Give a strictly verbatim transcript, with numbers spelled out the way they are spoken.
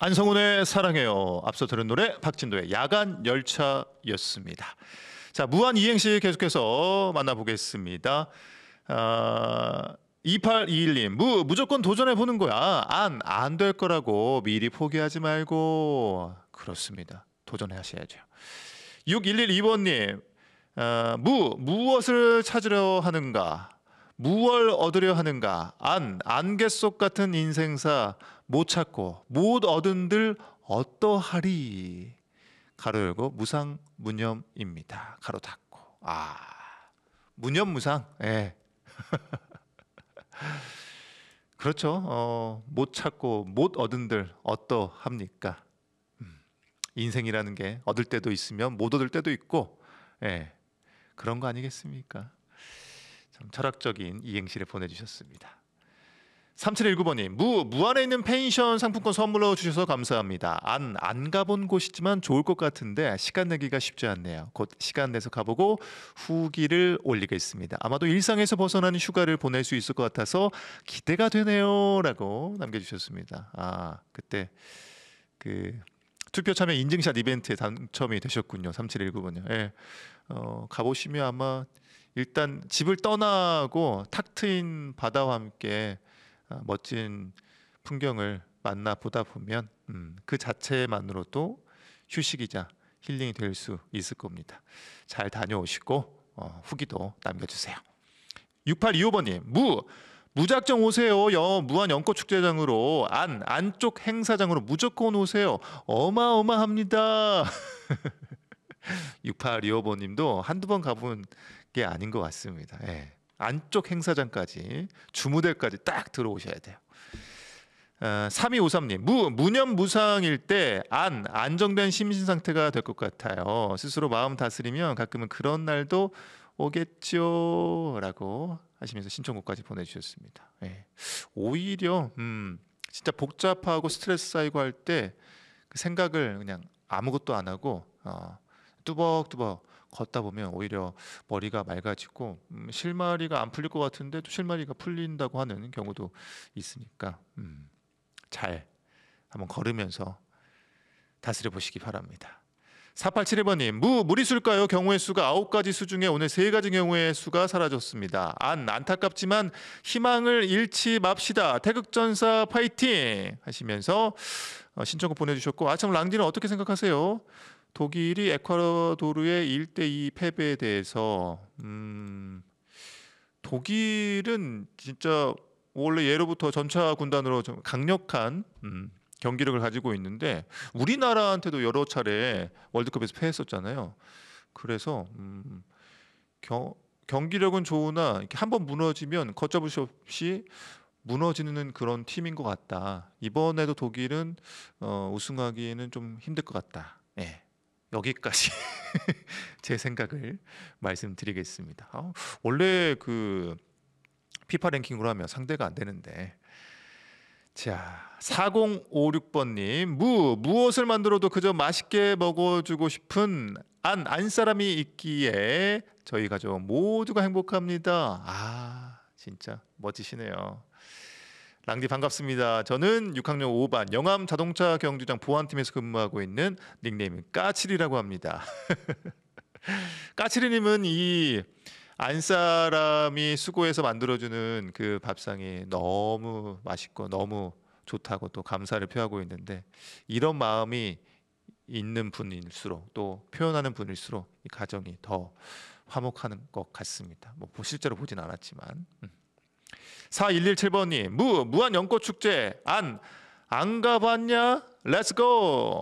안성훈의 사랑해요. 앞서 들은 노래 박진도의 야간 열차였습니다. 자, 무한 이행시 계속해서 만나보겠습니다. 아, 이팔이일 님, 무, 무조건 도전해 보는 거야. 안, 안 될 거라고 미리 포기하지 말고. 그렇습니다. 도전하셔야죠. 육일일이 번님, 아, 무, 무엇을 찾으려 하는가? 무얼 얻으려 하는가? 안, 안개 속 같은 인생사 못 찾고 못 얻은들 어떠하리? 가로 열고 무상무념입니다. 가로 닫고. 아, 무념무상. 예. 그렇죠. 어, 못 찾고 못 얻은들 어떠합니까? 음, 인생이라는 게 얻을 때도 있으면 못 얻을 때도 있고, 예, 그런 거 아니겠습니까? 참 철학적인 이행시를 보내주셨습니다. 삼칠일구 번님, 무, 무안에 있는 펜션 상품권 선물로 주셔서 감사합니다. 안, 안 가본 곳이지만 좋을 것 같은데 시간 내기가 쉽지 않네요. 곧 시간 내서 가보고 후기를 올리겠습니다. 아마도 일상에서 벗어나는 휴가를 보낼 수 있을 것 같아서 기대가 되네요. 라고 남겨주셨습니다. 아, 그때 그 투표 참여 인증샷 이벤트에 당첨이 되셨군요. 삼칠일구 번요. 예, 어, 가보시면 아마 일단 집을 떠나고 탁 트인 바다와 함께 멋진 풍경을 만나 보다 보면 음, 그 자체만으로도 휴식이자 힐링이 될 수 있을 겁니다. 잘 다녀오시고 어, 후기도 남겨주세요. 육팔이오 번님, 무, 무작정 오세요. 여, 무한 연꽃축제장으로 안, 안쪽 행사장으로 무조건 오세요. 어마어마합니다. 육팔이오 번님도 한두 번 가본 게 아닌 것 같습니다. 예. 안쪽 행사장까지 주무대까지 딱 들어오셔야 돼요. 어, 삼이오삼 님, 무, 무념무상일 때 안, 안정된 심신 상태가 될 것 같아요. 스스로 마음 다스리면 가끔은 그런 날도 오겠죠 라고 하시면서 신청곡까지 보내주셨습니다. 예. 오히려 음, 진짜 복잡하고 스트레스 쌓이고 할 때 그 생각을 그냥 아무것도 안 하고 어, 뚜벅뚜벅 걷다 보면 오히려 머리가 맑아지고 음, 실마리가 안 풀릴 것 같은데 또 실마리가 풀린다고 하는 경우도 있으니까 음, 잘 한번 걸으면서 다스려 보시기 바랍니다. 사팔칠일 번님, 무, 무리수일까요? 경우의 수가 아홉 가지 수 중에 오늘 세 가지 경우의 수가 사라졌습니다. 안, 안타깝지만 희망을 잃지 맙시다. 태극전사 파이팅 하시면서 어, 신청곡 보내주셨고, 아참 랑디는 어떻게 생각하세요? 독일이 에콰도르의 일 대 이 패배에 대해서 음, 독일은 진짜 원래 예로부터 전차 군단으로 좀 강력한 음, 경기력을 가지고 있는데 우리나라한테도 여러 차례 월드컵에서 패했었잖아요. 그래서 음, 경, 경기력은 좋으나 이렇게 한번 무너지면 걷잡을 수 없이 무너지는 그런 팀인 것 같다. 이번에도 독일은 어, 우승하기에는 좀 힘들 것 같다. 예. 여기까지 제 생각을 말씀드리겠습니다. 아, 원래 그 피파 랭킹으로 하면 상대가 안 되는데. 자, 사공오육 번님, 무, 무엇을 만들어도 그저 맛있게 먹어주고 싶은 안, 안 사람이 있기에 저희 가족 모두가 행복합니다. 아, 진짜 멋지시네요. 랑디 반갑습니다. 저는 육 학년 오 반 영암 자동차 경주장 보안팀에서 근무하고 있는 닉네임은 까칠이라고 합니다. 까칠이님은 이 안사람이 수고해서 만들어주는 그 밥상이 너무 맛있고 너무 좋다고 또 감사를 표하고 있는데, 이런 마음이 있는 분일수록 또 표현하는 분일수록 이 가정이 더 화목하는 것 같습니다. 뭐 실제로 보진 않았지만. 음. 사일일칠 번님, 무, 무한 연꽃축제 안, 안 가봤냐? 렛츠고!